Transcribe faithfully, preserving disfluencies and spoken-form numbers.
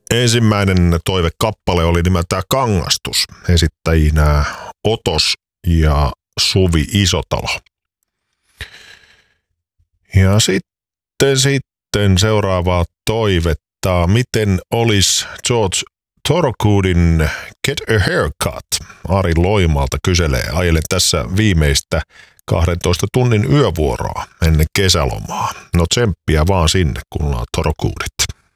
ensimmäinen toivekappale oli nimeltään Kangastus, esittäjinä Otos ja Suvi Isotalo. Ja sitten, sitten seuraavaa toivetta, miten olisi George Thorogoodin Get a Haircut? Ari Loimalta kyselee, ajelen tässä viimeistä kahdentoista tunnin yövuoroa ennen kesälomaa. No tsemppiä vaan sinne, kun ollaan Thorogoodit.